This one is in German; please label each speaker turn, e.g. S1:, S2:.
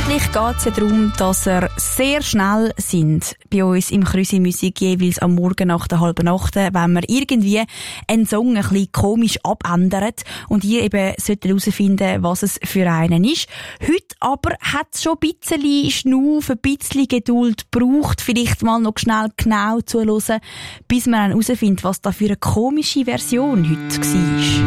S1: Eigentlich geht es ja darum, dass wir sehr schnell sind bei uns im Krüsi Musik, jeweils am Morgen nach der 7:30, wenn wir irgendwie einen Song ein bisschen komisch abändern und ihr eben solltet herausfinden, was es für einen ist. Heute aber hat es schon ein bisschen Schnauf, ein bisschen Geduld gebraucht, vielleicht mal noch schnell genau zuhören, bis man dann herausfindet, was da für eine komische Version heute war.